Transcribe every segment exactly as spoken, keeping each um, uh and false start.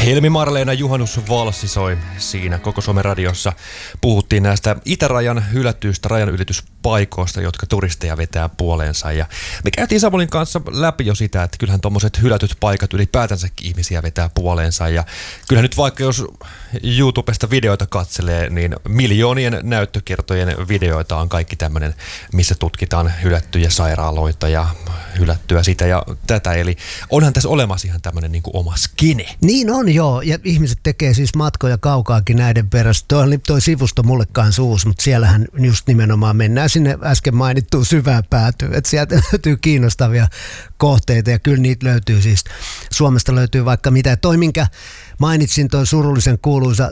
Helmi Marleena juhannusvalssi soi siinä Koko Suomen radiossa. Puhuttiin näistä itärajan hylätyistä rajanylityspaikoista, jotka turisteja vetää puoleensa. Ja me käytiin Samulin kanssa läpi jo sitä, että kyllähän tommoset hylätyt paikat ylipäätänsäkin ihmisiä vetää puoleensa. Ja kyllähän nyt vaikka jos YouTubesta videoita katselee, niin miljoonien näyttökertojen videoita on kaikki tämmöinen, missä tutkitaan hylättyjä sairaaloita ja hylättyä sitä ja tätä. Eli onhan tässä olemassa ihan tämmöinen niin kuin oma skene. Niin on joo, ja ihmiset tekee siis matkoja kaukaakin näiden perässä. Toi, toi sivusto mullekaan uusi, mutta siellähän just nimenomaan mennään sinne äsken mainittuun syvään päätyyn. Että sieltä löytyy kiinnostavia kohteita ja kyllä niitä löytyy siis. Suomesta löytyy vaikka mitä. Toi minkä mainitsin, toi surullisen kuuluisa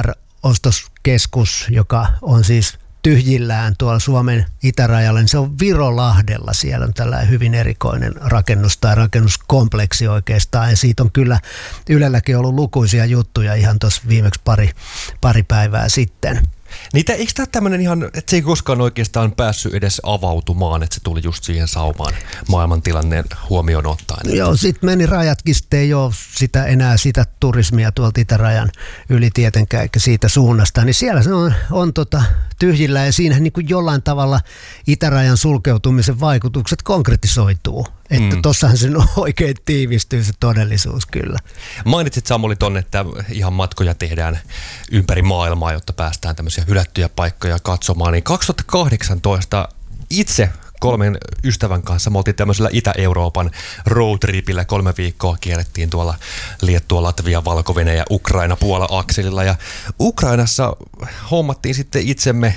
Jaar-ostoskeskus, joka on siis tyhjillään tuolla Suomen itärajalla, niin se on Virolahdella. Siellä on tällainen hyvin erikoinen rakennus tai rakennuskompleksi oikeastaan. Ja siitä on kyllä Ylelläkin ollut lukuisia juttuja ihan tuossa viimeksi pari, pari päivää sitten. Niitä, eikö tämä tämmöinen ihan, että se ei koskaan oikeastaan päässyt edes avautumaan, että se tuli just siihen saumaan maailmantilanneen huomioon ottaen? Joo, sitten meni rajatkin, sitten ei ole sitä, enää sitä turismia tuolta itärajan yli tietenkään, eikä siitä suunnasta. Niin siellä se on, on tota, tyhjillä ja siinä niin kuin jollain tavalla itärajan sulkeutumisen vaikutukset konkretisoituu. Että mm. tossahan se oikein tiivistyy se todellisuus kyllä. Mainitsit Samuli tonne, että ihan matkoja tehdään ympäri maailmaa, jotta päästään tämmöisiä hylättyjä paikkoja katsomaan. Niin kaksituhattakahdeksantoista itse kolmen ystävän kanssa me oltiin tämmöisellä Itä-Euroopan roadtripillä. Kolme viikkoa kierrettiin tuolla Liettua, Latvia, Valko-Venäjä ja Ukraina Puola-akselilla. Ja Ukrainassa hommattiin sitten itsemme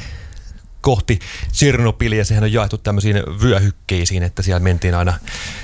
kohti Tšernobylia. Sehän on jaettu tämmöisiin vyöhykkeisiin, että siellä mentiin aina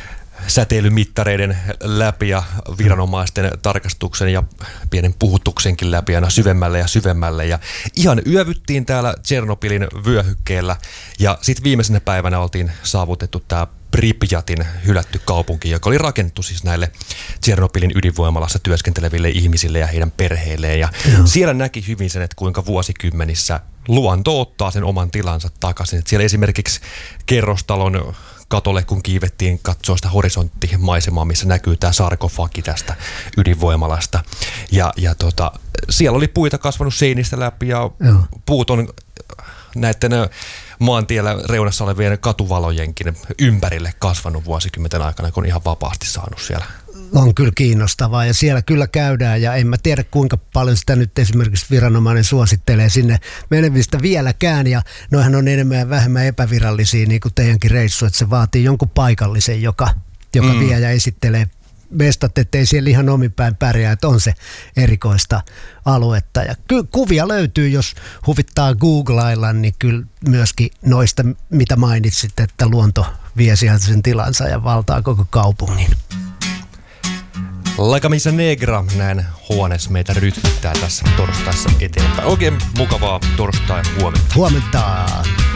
säteilymittareiden läpi ja viranomaisten tarkastuksen ja pienen puhutuksenkin läpi aina syvemmälle ja syvemmälle. Ja ihan yövyttiin täällä Tšernobylin vyöhykkeellä ja sitten viimeisenä päivänä oltiin saavutettu tämä Pripjatin hylätty kaupunki, joka oli rakennettu siis näille Tšernobylin ydinvoimalassa työskenteleville ihmisille ja heidän perheilleen. Ja siellä näki hyvin sen, että kuinka vuosikymmenissä luonto ottaa sen oman tilansa takaisin. Et siellä esimerkiksi kerrostalon katolle, kun kiivettiin katsoa sitä horisonttimaisemaa, missä näkyy tämä sarkofagi tästä ydinvoimalasta. Ja, ja tota, siellä oli puita kasvanut seinistä läpi ja Joo. puut on näiden maantiellä reunassa olevien katuvalojenkin ympärille kasvanut vuosikymmenten aikana, kun on ihan vapaasti saanut siellä. On kyllä kiinnostavaa ja siellä kyllä käydään ja en mä tiedä kuinka paljon sitä nyt esimerkiksi viranomainen suosittelee sinne menevistä vieläkään ja noihän on enemmän ja vähemmän epävirallisia niin kuin teidänkin reissu, että se vaatii jonkun paikallisen, joka, joka mm. vie ja esittelee mestat, ettei siellä ihan omin päin pärjää, että on se erikoista aluetta. Ja ky- kuvia löytyy, jos huvittaa googlailla, niin kyllä myöskin noista, mitä mainitsit, että luonto vie sieltä sen tilansa ja valtaa koko kaupungin. La Camisa Negra, näin huoneessa meitä rytkyttää tässä torstaissa eteenpäin. Oikein mukavaa torstai huomenta. Huomenta.